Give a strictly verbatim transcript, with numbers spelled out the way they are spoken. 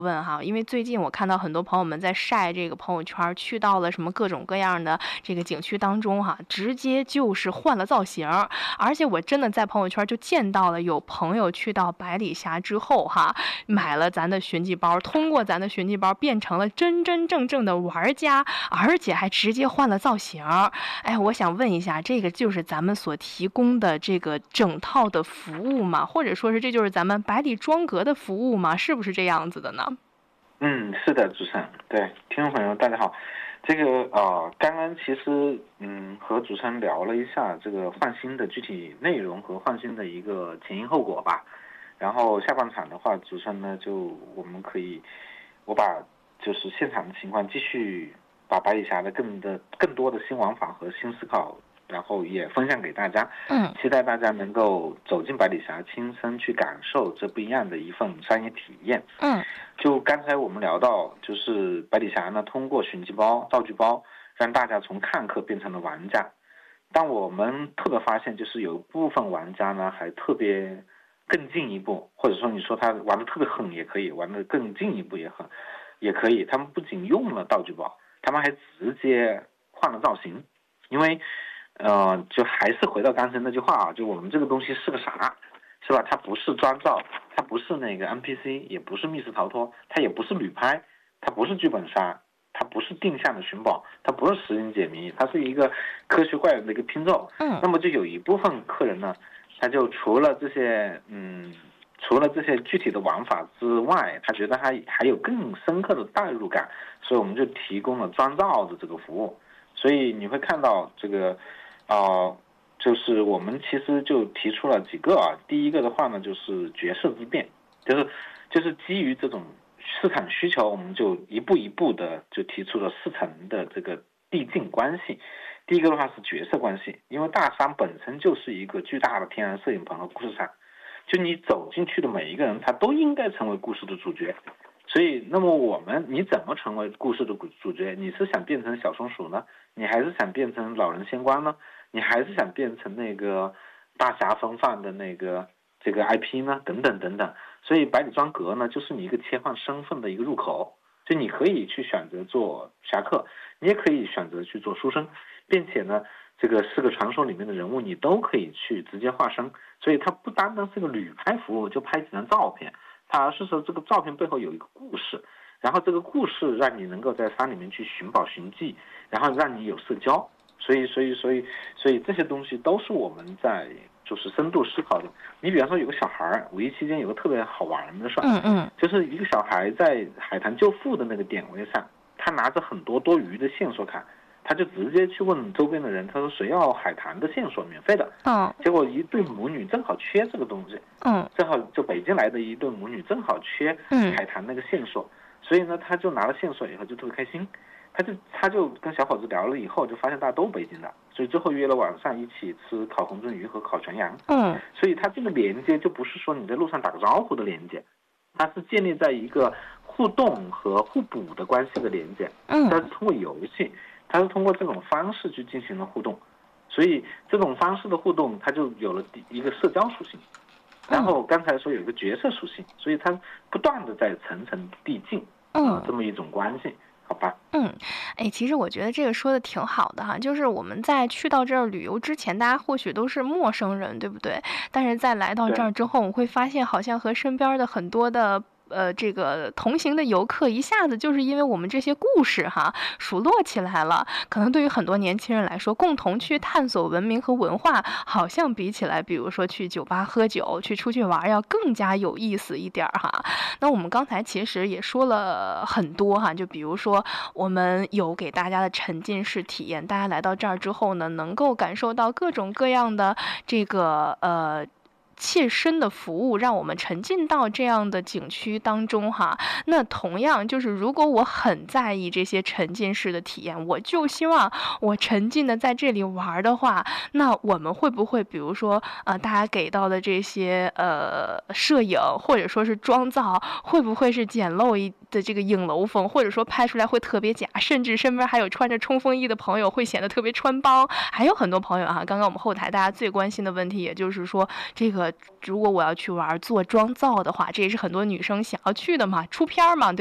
问哈，因为最近我看到很多朋友们在晒这个朋友圈，去到了什么各种各样的这个景区当中哈，直接就是换了造型。而且我真的在朋友圈就见到了有朋友去到百里峡之后哈，买了咱的寻迹包，通过咱的寻迹包变成了真真正正的玩家，而且还直接换了造型。哎，我想问一下，这个就是咱们所提供的这个整套的服务吗？或者说是这就是咱们百里庄阁的服务吗？是不是这样子的呢？ 嗯，是的，主持人，对，听众朋友大家好。这个呃，刚刚其实嗯和主持人聊了一下这个换新的具体内容和换新的一个前因后果吧。然后下半场的话，主持人呢就我们可以，我把就是现场的情况继续把百里峡的更的更多的新玩法和新思考，然后也分享给大家。 嗯， 期待大家能够走进百里峡，亲身去感受这不一样的一份商业体验。 嗯， 就刚才我们聊到，就是百里峡呢，通过寻迹包、道具包，让大家从看客变成了玩家。但我们特别发现，就是有部分玩家呢，还特别更进一步，或者说你说他玩的特别狠也可以，玩的更进一步也很也可以。他们不仅用了道具包，他们还直接换了造型，因为。呃，就还是回到刚才那句话啊，就我们这个东西是个啥，是吧？它不是砖造，它不是那个 N P C， 也不是密室逃脱，它也不是旅拍，它不是剧本杀，它不是定向的寻宝，它不是实景解谜，它是一个科学怪的一个拼凑。 嗯， 那么就有一部分客人呢，他就除了这些，嗯，除了这些具体的玩法之外，他觉得他还有更深刻的代入感，所以我们就提供了砖造的这个服务。所以你会看到这个。啊、呃，就是我们其实就提出了几个啊。第一个的话呢，就是角色之变，就是就是基于这种市场需求，我们就一步一步的就提出了四层的这个递进关系。第一个的话是角色关系，因为大山本身就是一个巨大的天然摄影棚和故事场，就你走进去的每一个人，他都应该成为故事的主角。所以，那么我们你怎么成为故事的主角？你是想变成小松鼠呢？你还是想变成老人仙官呢？你还是想变成那个大侠风范的那个这个 I P 呢？等等等等。所以百里庄阁呢，就是你一个切换身份的一个入口。就你可以去选择做侠客，你也可以选择去做书生，并且呢，这个四个传说里面的人物你都可以去直接化身。所以它不单单是个旅拍服务，就拍几张照片。它而是说这个照片背后有一个故事，然后这个故事让你能够在山里面去寻宝寻迹，然后让你有社交，所以所以所以所以这些东西都是我们在就是深度思考的。你比方说有个小孩，五一期间有个特别好玩的事儿， 嗯嗯， 就是一个小孩在海棠救父的那个点位上，他拿着很多多余的线索卡。他就直接去问周边的人，他说谁要海棠的线索，免费的。 嗯， 结果一对母女正好缺这个东西， 嗯， 正好就北京来的一对母女正好缺海棠那个线索，所以呢，他就拿了线索以后就特别开心，他就他就跟小伙子聊了以后，就发现大家都北京的，所以最后约了晚上一起吃烤红鳟鱼和烤全羊。 嗯，所以他这个连接就不是说你在路上打个招呼的连接，它是建立在一个互动和互补的关系的连接。 嗯， 它是通过游戏。它是通过这种方式去进行了互动，所以这种方式的互动，它就有了一个社交属性。然后刚才说有一个角色属性，所以它不断的在层层递进，嗯、呃，这么一种关系，好吧？ 嗯，哎，其实我觉得这个说的挺好的哈，就是我们在去到这儿旅游之前，大家或许都是陌生人，对不对？但是在来到这儿之后，我会发现好像和身边的很多的。呃，这个同行的游客一下子就是因为我们这些故事哈熟络起来了。可能对于很多年轻人来说，共同去探索文明和文化，好像比起来，比如说去酒吧喝酒、去出去玩，要更加有意思一点哈。那我们刚才其实也说了很多哈，就比如说我们有给大家的沉浸式体验，大家来到这儿之后呢，能够感受到各种各样的这个呃。切身的服务，让我们沉浸到这样的景区当中哈。那同样就是，如果我很在意这些沉浸式的体验，我就希望我沉浸的在这里玩的话，那我们会不会，比如说呃，大家给到的这些呃摄影或者说是妆造，会不会是简陋一的这个影楼风，或者说拍出来会特别假，甚至身边还有穿着冲锋衣的朋友会显得特别穿帮。还有很多朋友哈，刚刚我们后台大家最关心的问题，也就是说这个。 如果我要去玩做妆造的话，这也是很多女生想要去的嘛，出片嘛，对